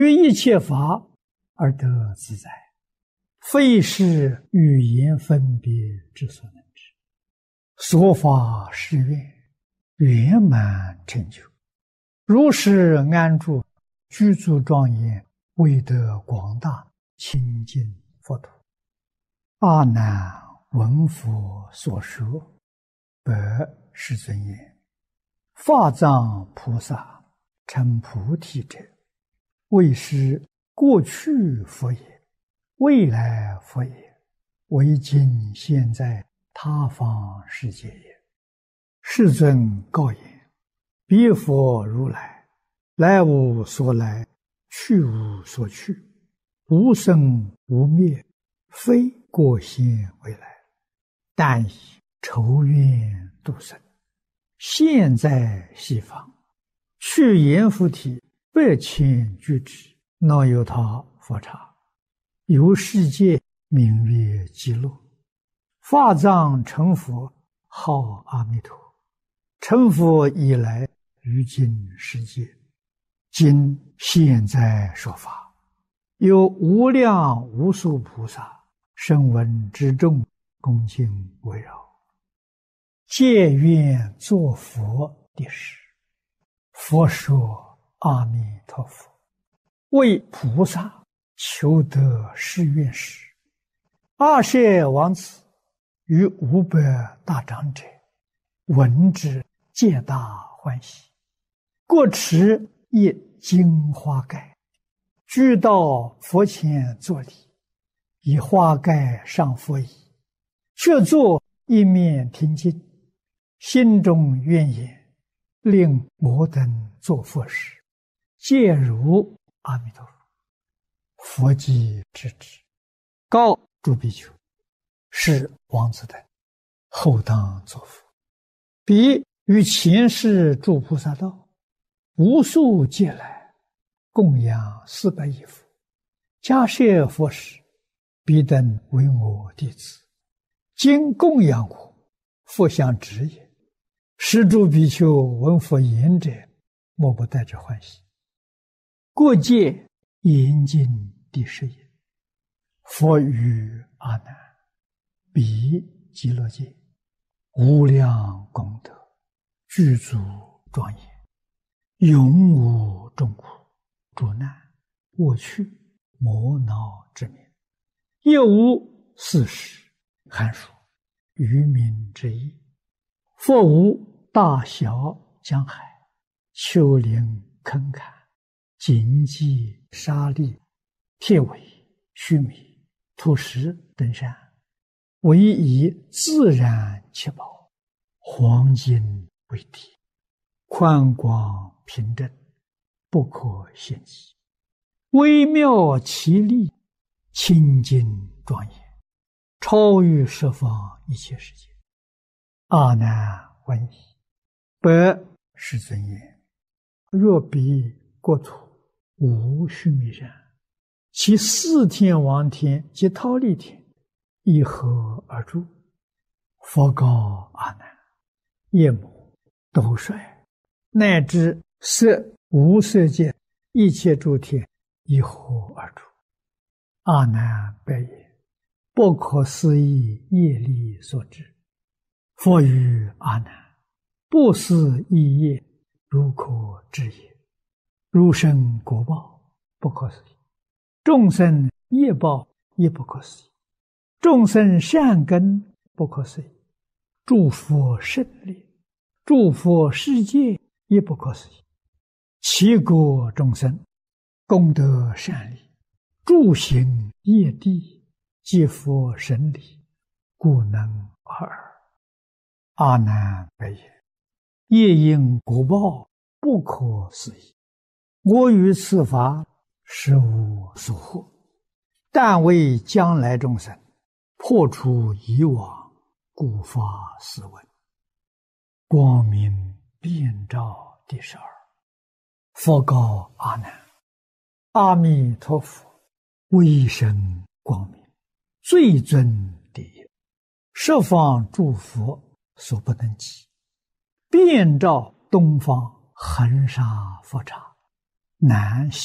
于一切法而得自在，非是语言分别之所能知。说法是愿，圆满成就，如是安住，具足庄严，为得广大清净佛土。阿难闻佛所说，白世尊言：法藏菩萨成菩提者，为是过去佛也，未来佛也，为今现在他方世界也。世尊告言：彼佛如来，来无所来，去无所去，无生无灭，非过现未来，但以筹愿度生，现在西方，去阎浮提8,000俱胝，若有他佛刹，由世界名曰极乐。法藏成佛，号阿弥陀。成佛以来，于今世界，今现在说法，有无量无数菩萨声闻之众，恭敬围绕，皆愿作佛的事。佛说阿弥陀佛，为菩萨求得誓愿时，阿舍王子与500大长者闻之，皆大欢喜，各持一金花盖，俱到佛前作礼，以花盖上佛椅，却坐一面听经，心中愿言：令我等作佛时，皆如阿弥陀佛。佛即知之，告诸比丘：是王子等后当作佛。彼于前世诸菩萨道，无数劫来，供养400亿佛，迦叶佛时，彼等为我弟子，今供养我，佛相知也。是诸比丘闻佛言者，莫不带着欢喜。过界严禁第10也。佛语阿难：彼极乐界，无量功德，具足庄严，永无众苦、诸难、过去、磨恼之名，亦无四时、寒暑、愚民之意。佛无大小江海、丘陵坑坎、荆棘沙砾、铁苇须弥、土石等山，唯以自然七宝，黄金为体，宽广平正，不可限计，微妙奇丽，清净庄严，超于十方一切世界。阿难闻已，白世尊言：若彼国土无须弥山，其4天王天及忉利天，以何而住？佛告阿难：夜母、斗率，乃至色无色界一切诸天，以何而住？阿难白言：不可思议业力所致。佛语阿难：不思议业，如可知也。如生果报，不可思议；众生业报，亦不可思议；众生善根，不可思议；诸佛胜利，诸佛世界，亦不可思议。其国众生，功德善利，诸行业地，皆佛神理，故能尔。阿难白言：业因果报，不可思议。我于此法，实无所获，但为将来众生破除以往，故发斯文。光明遍照第12。佛告阿难：阿弥陀佛威神光明，最尊第一，十方诸佛所不能及，遍照东方恒沙佛刹，南